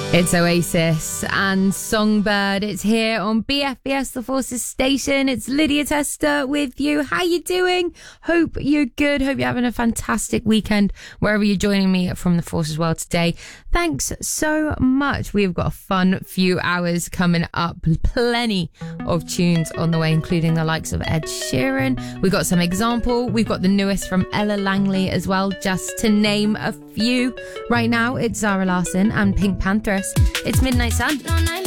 It's Oasis and Songbird. It's here on BFBS The Forces station. It's Lydia Tester with you. How you doing? Hope you're good. Hope you're having a fantastic weekend wherever you're joining me from The Forces world today. Thanks so much. We've got a fun few hours coming up. Plenty of tunes on the way, including the likes of Ed Sheeran. We've got some example. We've got the newest from Ella Langley as well, just to name a few. Right now, it's Zara Larsson and Pink Panthers. It's Midnight Sun.